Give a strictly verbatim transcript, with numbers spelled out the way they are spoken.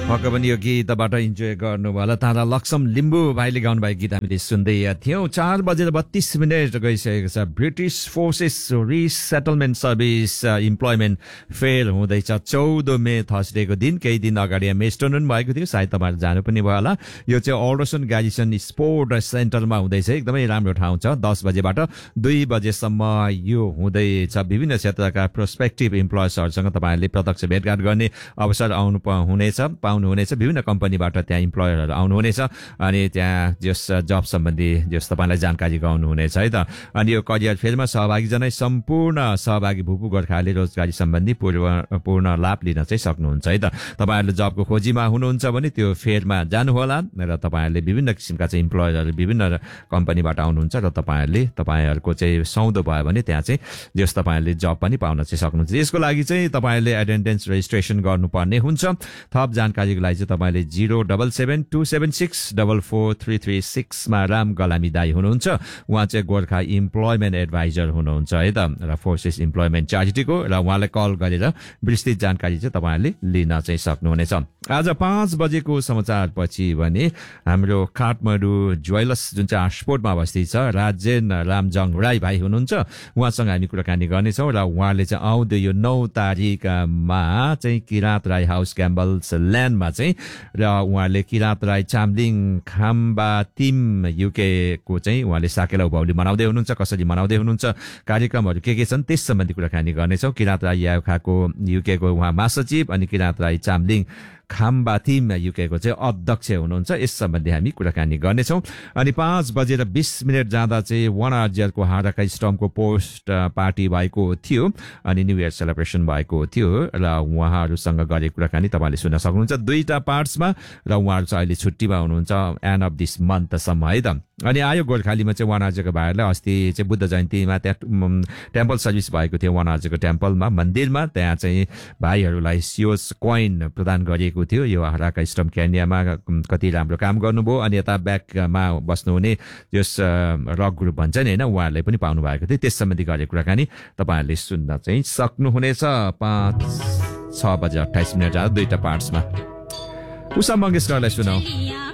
पक्कै पनि यो गीतबाट इन्जोय गर्नुभयो होला। तारा लक्ष्म लिम्बू भाइले गाउनुभएको गीत हामीले सुन्दै थियौँ। चार बजेर बत्तीस मिनट गइसकेको छ। British forces resettlement service employment fair हुँदैछ चौध मे थर्सडेको दिन। केही दिन अगाडि मेस्टोन पनि भएको थियो, सायद तपाईँहरू जानु पनि भयो होला। यो चाहिँ अल्डरसन गार्जिसन स्पोर्ट सेन्टरमा हुँदैछ। एकदमै राम्रो ठाउँ छ। दस बजेबाट दुई बजेसम्म यो हुँदैछ। विभिन्न क्षेत्रका प्रोस्पेक्टिभ इम्प्लोयर्सहरूसँग तपाईँहरूले प्रत्यक्ष भेटघाट गर्ने अवसर आउनु हुनेछ पाउनुहुनेछ। विभिन्न कम्पनीबाट त्यहाँ इम्प्लोयरहरू आउनुहुनेछ अनि त्यहाँ जस जब सम्बन्धी जस तपाईँलाई जानकारी गराउनुहुनेछ है त। अनि यो करियर फेयरमा सहभागी जनै सम्पूर्ण सहभागी भूपू गोर्खाले रोजगारी सम्बन्धी पूर्ण पूर्ण लाभ लिन चाहिँ सक्नुहुन्छ है त। तपाईँहरूले जबको खोजीमा हुनुहुन्छ भने त्यो फेयरमा जानुहोला र तपाईँहरूले विभिन्न किसिमका चाहिँ इम्प्लोयरहरू विभिन्न कम्पनीबाट आउनुहुन्छ र तपाईँहरूले तपाईँहरूको चाहिँ सौदो भयो भने त्यहाँ चाहिँ जस तपाईँहरूले जब पनि पाउन चाहिँ सक्नुहुन्छ। यसको लागि चाहिँ तपाईँहरूले एटेन्डेन्स रेजिस्ट्रेसन गर्नुपर्ने हुन्छ। थप जानकारीको लागि चाहिँ तपाईँले zero double seven two seven six double four three three सिक्समा Ram गलामी दाई हुनुहुन्छ। उहाँ चाहिँ गोर्खा इम्प्लोइमेन्ट एडभाइजर हुनुहुन्छ है त र फोर्सेस इम्प्लोइमेन्ट च्यारिटीको। र उहाँलाई कल गरेर विस्तृत जानकारी चाहिँ तपाईँहरूले लिन चाहिँ सक्नुहुनेछ। आज पाँच बजेको समाचार पछि भने हाम्रो काठमाडौँ ज्वेलर्स जुन चाहिँ आर्सपोर्टमा अवस्थित छ राजेन रामजङ राई भाइ हुनुहुन्छ। उहाँसँग हामी कुराकानी गर्नेछौँ र उहाँले चाहिँ आउँदो यो नौ तारिकमा चाहिँ किराँत राई हाउस क्याम्बल्स ल्यान्डमा चाहिँ र उहाँले किराँत राई चामलिङ खाम्बा तिम युके को चाहिँ उहाँले साकेला उभौली मनाउँदै हुनुहुन्छ। कसरी मनाउँदै हुनुहुन्छ, कार्यक्रमहरू के के छन् त्यस सम्बन्धी कुराकानी गर्नेछौँ। किराँत राई याखाको युके को उहाँ महासचिव अनि किराँत राई चामलिङ खाम्बा थिम युके को चाहिँ अध्यक्ष हुनुहुन्छ। यस सम्बन्धी हामी कुराकानी गर्नेछौँ। अनि पाँच बजेर बिस मिनट जाँदा चाहिँ वान आरजिआरको हाडाका स्टमको पोस्ट पार्टी भएको थियो अनि न्यू इयर सेलिब्रेसन भएको थियो र उहाँहरूसँग गरेको कुराकानी तपाईँले सुन्न सक्नुहुन्छ दुईटा पार्ट्समा। र उहाँहरू चाहिँ अहिले छुट्टीमा हुनुहुन्छ एन्ड अफ दिस मन्थसम्म है त। अनि आयो गोर्खालीमा चाहिँ वान आरजिआरको भाइहरूलाई अस्ति चाहिँ बुद्ध जयन्तीमा त्यहाँ टेम्पल सर्भिस भएको थियो। वान आरजिआरको टेम्पलमा मन्दिरमा त्यहाँ चाहिँ भाइहरूलाई सियोस कोइन प्रदान गरिएको थियो। यो हराका स्टम केन्यामा कति राम्रो काम गर्नुभयो। अनि यता ब्याकमा बस्नुहुने यस रक ग्रुप भन्छ नि होइन, उहाँहरूले पनि पाउनु भएको थियो। त्यस सम्बन्धी गरेको कुराकानी तपाईँहरूले सुन्न चाहिँ सक्नुहुनेछ। पाँच छ बजे अठाइस मिनट दुईटा पार्ट्समा उषा मङ्गेशकरलाई सुनाऊ।